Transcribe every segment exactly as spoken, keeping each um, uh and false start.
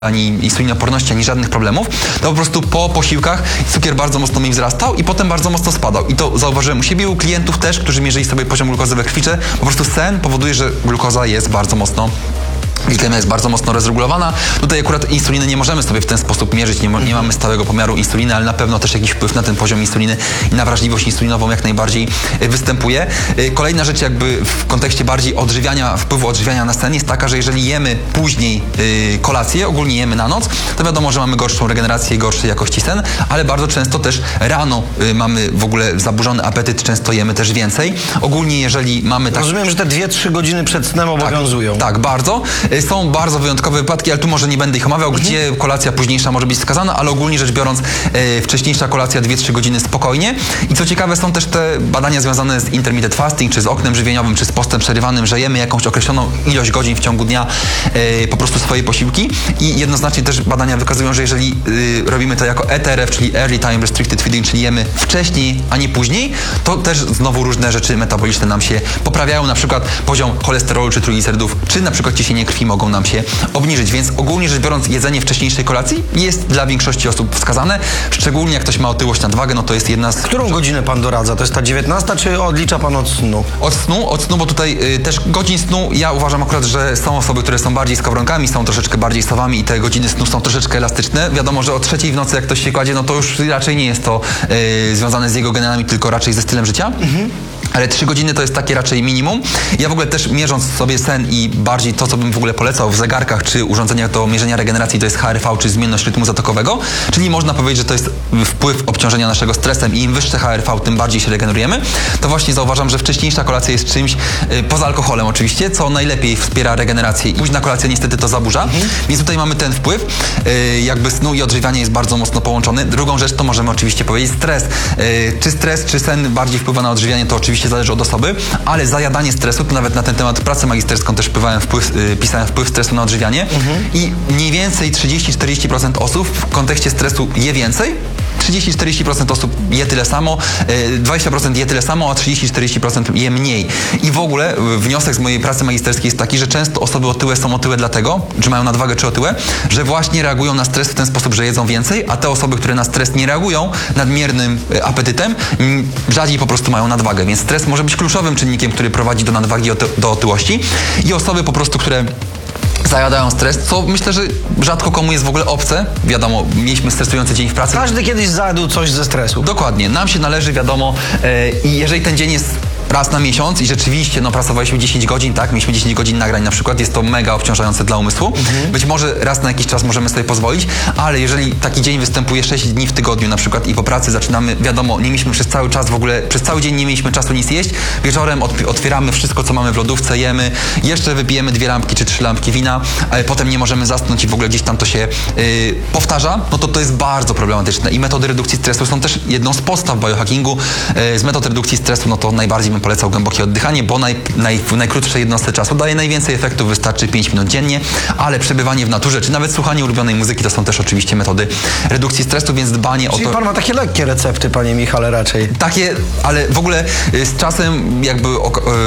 ani insulinoporności, ani żadnych problemów, to po prostu po posiłkach cukier bardzo mocno mi wzrastał i potem bardzo mocno spadał. I to zauważyłem u siebie, u klientów też, którzy mierzyli sobie poziom glukozy we krwi, po prostu sen powoduje, że glukoza jest bardzo mocno glikemia jest bardzo mocno rozregulowana. Tutaj akurat insuliny nie możemy sobie w ten sposób mierzyć, nie, nie mamy stałego pomiaru insuliny, ale na pewno też jakiś wpływ na ten poziom insuliny i na wrażliwość insulinową jak najbardziej występuje. Kolejna rzecz jakby w kontekście bardziej odżywiania, wpływu odżywiania na sen jest taka, że jeżeli jemy później yy, kolację, ogólnie jemy na noc, to wiadomo, że mamy gorszą regenerację i gorszej jakości sen, ale bardzo często też rano yy, mamy w ogóle zaburzony apetyt, często jemy też więcej. Ogólnie jeżeli mamy tak... Rozumiem, że te dwie trzy godziny przed snem obowiązują. Tak, tak, bardzo. Są bardzo wyjątkowe wypadki, ale tu może nie będę ich omawiał, mhm. gdzie kolacja późniejsza może być wskazana, ale ogólnie rzecz biorąc e, wcześniejsza kolacja dwie trzy godziny spokojnie. I co ciekawe, są też te badania związane z intermittent fasting, czy z oknem żywieniowym, czy z postem przerywanym, że jemy jakąś określoną ilość godzin w ciągu dnia e, po prostu swoje posiłki. I jednoznacznie też badania wykazują, że jeżeli e, robimy to jako E T R F, czyli Early Time Restricted Feeding, czyli jemy wcześniej, a nie później, to też znowu różne rzeczy metaboliczne nam się poprawiają, na przykład poziom cholesterolu czy trójglicerydów, czy na przykład ciśnienie krwi mogą nam się obniżyć, więc ogólnie rzecz biorąc jedzenie wcześniejszej kolacji jest dla większości osób wskazane, szczególnie jak ktoś ma otyłość, nadwagę, no to jest jedna z... Którą godzinę pan doradza? To jest ta dziewiętnasta, czy odlicza pan od snu? Od snu, od snu, bo tutaj y, też godzin snu, ja uważam akurat, że są osoby, które są bardziej skowronkami, są troszeczkę bardziej sowami i te godziny snu są troszeczkę elastyczne. Wiadomo, że o trzeciej w nocy jak ktoś się kładzie, no to już raczej nie jest to y, związane z jego genami, tylko raczej ze stylem życia. Mhm. Ale trzy godziny to jest takie raczej minimum. Ja w ogóle też mierząc sobie sen i bardziej to, co bym w ogóle polecał w zegarkach czy urządzeniach do mierzenia regeneracji, to jest H R V, czy zmienność rytmu zatokowego. Czyli można powiedzieć, że to jest wpływ obciążenia naszego stresem i im wyższe H R V, tym bardziej się regenerujemy. To właśnie zauważam, że wcześniejsza kolacja jest czymś, yy, poza alkoholem oczywiście, co najlepiej wspiera regenerację i późna kolacja niestety to zaburza. Mhm. Więc tutaj mamy ten wpływ. Yy, jakby snu i odżywianie jest bardzo mocno połączony. Drugą rzecz to możemy oczywiście powiedzieć stres. Yy, czy stres, czy sen bardziej wpływa na odżywianie, to oczywiście zależy od osoby, ale zajadanie stresu, to nawet na ten temat pracę magisterską też wpływałem wpływ, yy, pisałem wpływ stresu na odżywianie mhm. i mniej więcej trzydzieści do czterdziestu procent osób w kontekście stresu je więcej, trzydzieści do czterdziestu procent osób je tyle samo, yy, dwadzieścia procent je tyle samo, a trzydzieści do czterdziestu procent je mniej. I w ogóle yy, wniosek z mojej pracy magisterskiej jest taki, że często osoby otyłe są otyłe dlatego, czy mają nadwagę, czy otyłe, że właśnie reagują na stres w ten sposób, że jedzą więcej, a te osoby, które na stres nie reagują nadmiernym yy, apetytem, yy, rzadziej po prostu mają nadwagę, więc stres może być kluczowym czynnikiem, który prowadzi do nadwagi, do otyłości. I osoby po prostu, które zajadają stres, co myślę, że rzadko komu jest w ogóle obce. Wiadomo, mieliśmy stresujący dzień w pracy. Każdy kiedyś zjadł coś ze stresu. Dokładnie. Nam się należy, wiadomo, yy, i jeżeli ten dzień jest raz na miesiąc i rzeczywiście no, pracowaliśmy dziesięć godzin, tak, mieliśmy dziesięć godzin nagrań na przykład, jest to mega obciążające dla umysłu. Mhm. Być może raz na jakiś czas możemy sobie pozwolić, ale jeżeli taki dzień występuje sześć dni w tygodniu na przykład i po pracy zaczynamy, wiadomo, nie mieliśmy przez cały czas w ogóle, przez cały dzień nie mieliśmy czasu nic jeść, wieczorem otwieramy wszystko, co mamy w lodówce, jemy, jeszcze wypijemy dwie lampki czy trzy lampki wina, ale potem nie możemy zasnąć i w ogóle gdzieś tam to się yy, powtarza, no to to jest bardzo problematyczne i metody redukcji stresu są też jedną z podstaw biohackingu. Yy, z metod redukcji stresu, no to najbardziej bym polecał głębokie oddychanie, bo naj, naj, w najkrótszej jednostce czasu daje najwięcej efektów, wystarczy pięć minut dziennie, ale przebywanie w naturze, czy nawet słuchanie ulubionej muzyki, to są też oczywiście metody redukcji stresu, więc dbanie Czyli o to... pan ma takie lekkie recepty, panie Michale, raczej. Takie, ale w ogóle y, z czasem jakby y,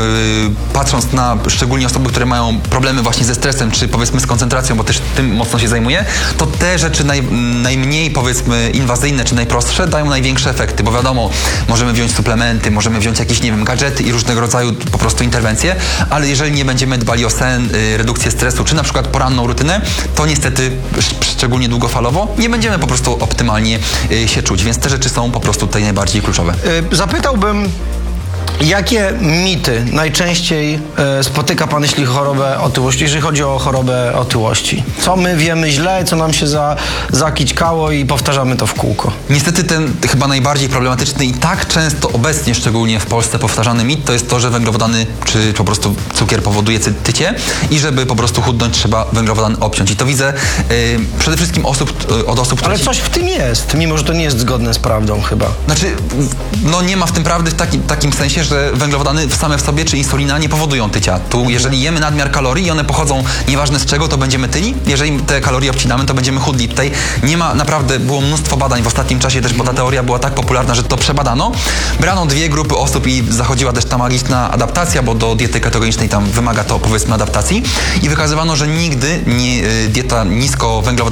patrząc na szczególnie osoby, które mają problemy właśnie ze stresem, czy powiedzmy z koncentracją, bo też tym mocno się zajmuję, to te rzeczy naj, najmniej powiedzmy inwazyjne, czy najprostsze dają największe efekty, bo wiadomo, możemy wziąć suplementy, możemy wziąć jakieś, nie wiem, gadżety i różnego rodzaju po prostu interwencje, ale jeżeli nie będziemy dbali o sen, y, redukcję stresu, czy na przykład poranną rutynę, to niestety, szczególnie długofalowo, nie będziemy po prostu optymalnie y, się czuć, więc te rzeczy są po prostu tutaj najbardziej kluczowe. Yy, zapytałbym, jakie mity najczęściej e, spotyka pan, jeśli chorobę otyłości, jeżeli chodzi o chorobę otyłości? Co my wiemy źle, co nam się za, zakićkało i powtarzamy to w kółko? Niestety ten chyba najbardziej problematyczny i tak często obecnie, szczególnie w Polsce, powtarzany mit to jest to, że węglowodany czy po prostu cukier powoduje tycie i żeby po prostu chudnąć, trzeba węglowodany obciąć. I to widzę yy, przede wszystkim osób, yy, od osób, które... Ale coś w tym jest, mimo że to nie jest zgodne z prawdą chyba. Znaczy, no nie ma w tym prawdy w takim, takim sensie, że węglowodany same w sobie czy insulina nie powodują tycia. Tu jeżeli jemy nadmiar kalorii i one pochodzą nieważne z czego, to będziemy tyli. Jeżeli te kalorie obcinamy, to będziemy chudli. Tutaj nie ma, naprawdę było mnóstwo badań w ostatnim czasie też, bo ta teoria była tak popularna, że to przebadano. Brano dwie grupy osób i zachodziła też ta magiczna adaptacja, bo do diety ketogenicznej tam wymaga to powiedzmy adaptacji i wykazywano, że nigdy nie, dieta niskowęglowodanowa